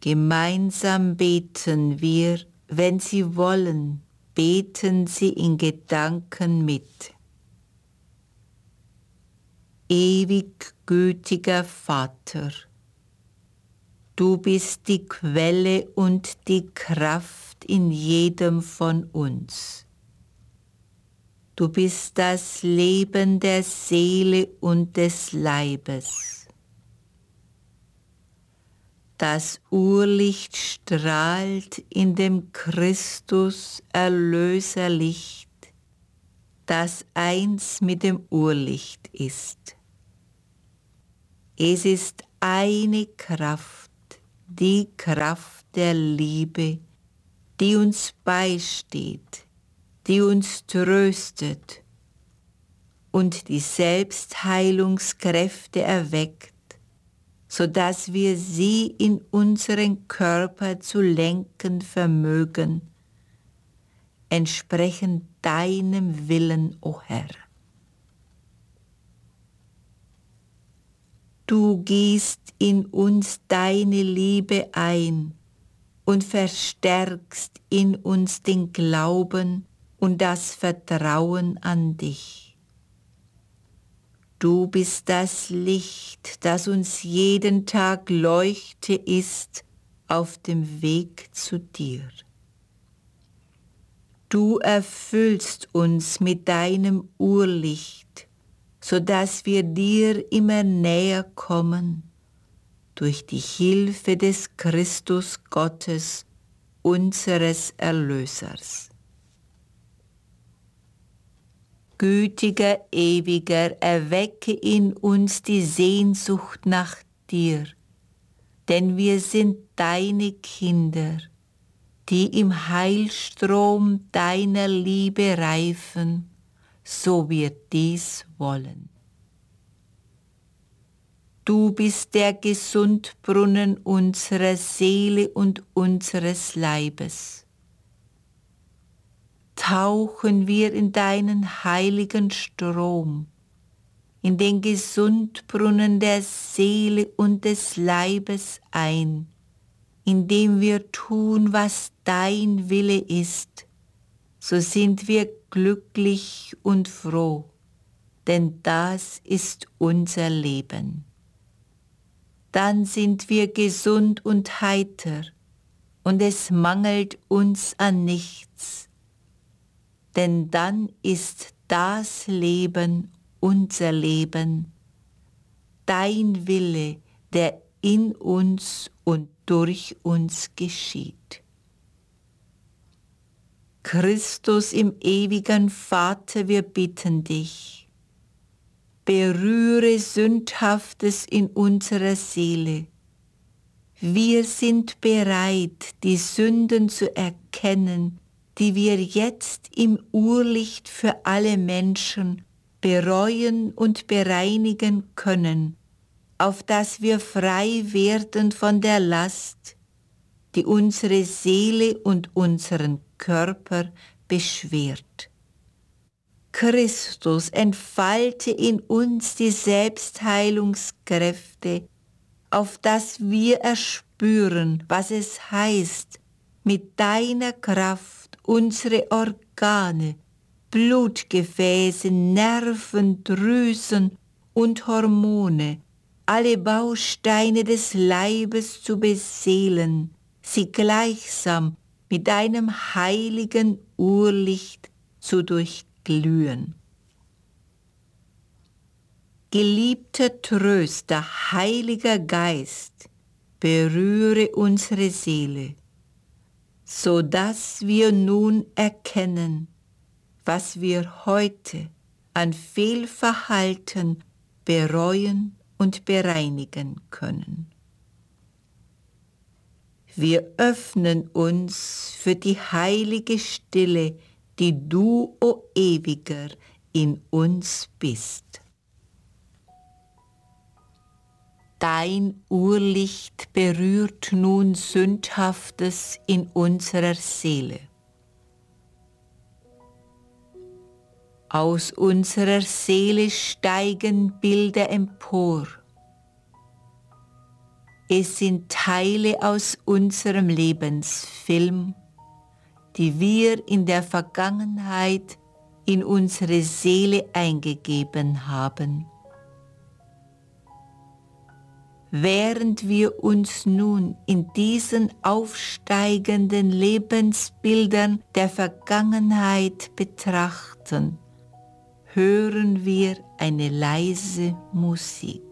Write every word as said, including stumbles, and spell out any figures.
Gemeinsam beten wir, wenn Sie wollen, beten Sie in Gedanken mit. Ewig gütiger Vater, du bist die Quelle und die Kraft in jedem von uns. Du bist das Leben der Seele und des Leibes. Das Urlicht strahlt in dem Christus Erlöserlicht, das eins mit dem Urlicht ist. Es ist eine Kraft, die Kraft der Liebe, die uns beisteht, die uns tröstet und die Selbstheilungskräfte erweckt, sodass wir sie in unseren Körper zu lenken vermögen, entsprechend deinem Willen, o Herr. Du gießt in uns deine Liebe ein und verstärkst in uns den Glauben und das Vertrauen an dich. Du bist das Licht, das uns jeden Tag Leuchte ist auf dem Weg zu dir. Du erfüllst uns mit deinem Urlicht, sodass wir dir immer näher kommen, durch die Hilfe des Christus Gottes, unseres Erlösers. Gütiger, ewiger, erwecke in uns die Sehnsucht nach dir, denn wir sind deine Kinder, die im Heilstrom deiner Liebe reifen, so wir dies wollen. Du bist der Gesundbrunnen unserer Seele und unseres Leibes. Tauchen wir in deinen heiligen Strom, in den Gesundbrunnen der Seele und des Leibes ein, indem wir tun, was dein Wille ist, so sind wir glücklich und froh, denn das ist unser Leben. Dann sind wir gesund und heiter, und es mangelt uns an nichts, denn dann ist das Leben unser Leben, dein Wille, der in uns und durch uns geschieht. Christus im ewigen Vater, wir bitten dich, berühre Sündhaftes in unserer Seele. Wir sind bereit, die Sünden zu erkennen, die wir jetzt im Urlicht für alle Menschen bereuen und bereinigen können, auf dass wir frei werden von der Last, die unsere Seele und unseren Körper beschwert. Christus, entfalte in uns die Selbstheilungskräfte, auf dass wir erspüren, was es heißt, mit deiner Kraft unsere Organe, Blutgefäße, Nerven, Drüsen und Hormone, alle Bausteine des Leibes zu beseelen, sie gleichsam mit deinem heiligen Urlicht zu durchglühen. Geliebter Tröster, Heiliger Geist, berühre unsere Seele, so dass wir nun erkennen, was wir heute an Fehlverhalten bereuen und bereinigen können. Wir öffnen uns für die heilige Stille, die du, o Ewiger, in uns bist. Dein Urlicht berührt nun Sündhaftes in unserer Seele. Aus unserer Seele steigen Bilder empor. Es sind Teile aus unserem Lebensfilm, die wir in der Vergangenheit in unsere Seele eingegeben haben. Während wir uns nun in diesen aufsteigenden Lebensbildern der Vergangenheit betrachten, hören wir eine leise Musik.